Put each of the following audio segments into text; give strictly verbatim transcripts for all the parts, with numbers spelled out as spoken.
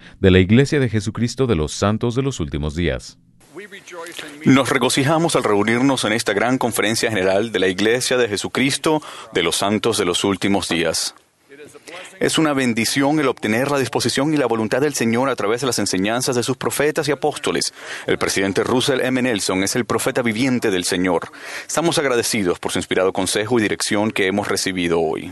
de la Iglesia de Jesucristo de los Santos de los Últimos Días. Nos regocijamos al reunirnos en esta gran conferencia general de la Iglesia de Jesucristo de los Santos de los Últimos Días. Es una bendición el obtener la disposición y la voluntad del Señor a través de las enseñanzas de sus profetas y apóstoles. El presidente Russell M. Nelson es el profeta viviente del Señor. Estamos agradecidos por su inspirado consejo y dirección que hemos recibido hoy.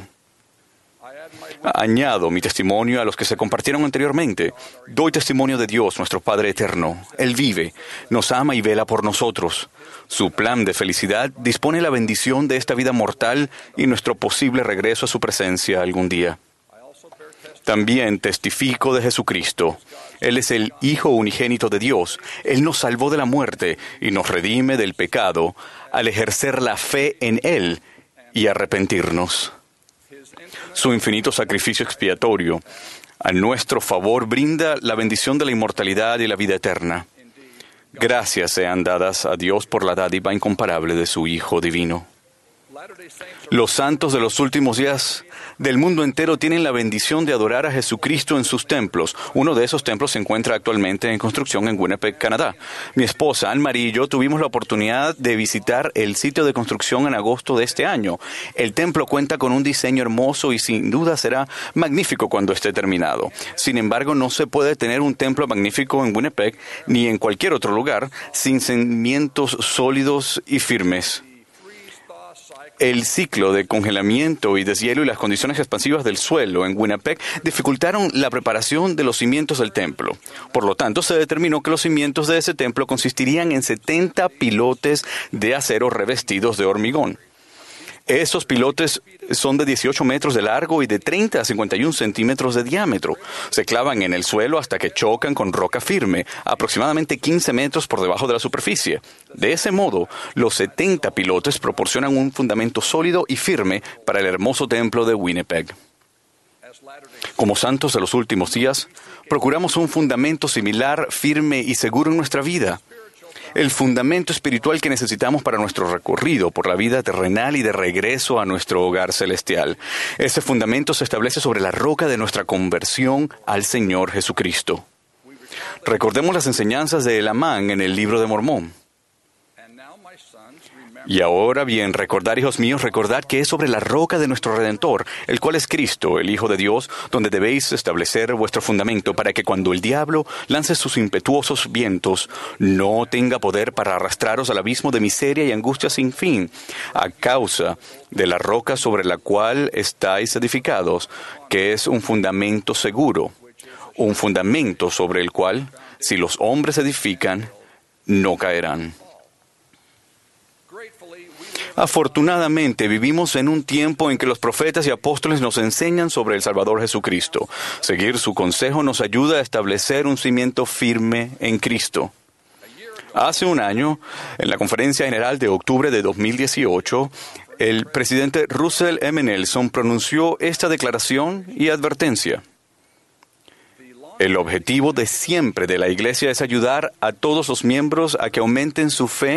Añado mi testimonio a los que se compartieron anteriormente. Doy testimonio de Dios, nuestro Padre eterno. Él vive, nos ama y vela por nosotros. Su plan de felicidad dispone la bendición de esta vida mortal y nuestro posible regreso a su presencia algún día. También testifico de Jesucristo. Él es el Hijo unigénito de Dios. Él nos salvó de la muerte y nos redime del pecado al ejercer la fe en Él y arrepentirnos. Su infinito sacrificio expiatorio a nuestro favor brinda la bendición de la inmortalidad y la vida eterna. Gracias sean dadas a Dios por la dádiva incomparable de su Hijo divino. Los santos de los últimos días del mundo entero tienen la bendición de adorar a Jesucristo en sus templos. Uno de esos templos se encuentra actualmente en construcción en Winnipeg, Canadá. Mi esposa, Anne-Marie y yo tuvimos la oportunidad de visitar el sitio de construcción en agosto de este año. El templo cuenta con un diseño hermoso y sin duda será magnífico cuando esté terminado. Sin embargo, no se puede tener un templo magnífico en Winnipeg ni en cualquier otro lugar sin cimientos sólidos y firmes. El ciclo de congelamiento y deshielo y las condiciones expansivas del suelo en Winnipeg dificultaron la preparación de los cimientos del templo. Por lo tanto, se determinó que los cimientos de ese templo consistirían en setenta pilotes de acero revestidos de hormigón. Esos pilotes son de dieciocho metros de largo y de treinta a cincuenta y uno centímetros de diámetro. Se clavan en el suelo hasta que chocan con roca firme, aproximadamente quince metros por debajo de la superficie. De ese modo, los setenta pilotes proporcionan un fundamento sólido y firme para el hermoso templo de Winnipeg. Como santos de los últimos días, procuramos un fundamento similar, firme y seguro en nuestra vida. El fundamento espiritual que necesitamos para nuestro recorrido por la vida terrenal y de regreso a nuestro hogar celestial. Ese fundamento se establece sobre la roca de nuestra conversión al Señor Jesucristo. Recordemos las enseñanzas de Elamán en el libro de Mormón. Y ahora bien, recordad, hijos míos, recordad que es sobre la roca de nuestro Redentor, el cual es Cristo, el Hijo de Dios, donde debéis establecer vuestro fundamento para que cuando el diablo lance sus impetuosos vientos, no tenga poder para arrastraros al abismo de miseria y angustia sin fin, a causa de la roca sobre la cual estáis edificados, que es un fundamento seguro, un fundamento sobre el cual, si los hombres edifican, no caerán. Afortunadamente, vivimos en un tiempo en que los profetas y apóstoles nos enseñan sobre el Salvador Jesucristo. Seguir su consejo nos ayuda a establecer un cimiento firme en Cristo. Hace un año, en la Conferencia General de octubre de dos mil dieciocho, el presidente Russell M. Nelson pronunció esta declaración y advertencia. El objetivo de siempre de la Iglesia es ayudar a todos los miembros a que aumenten su fe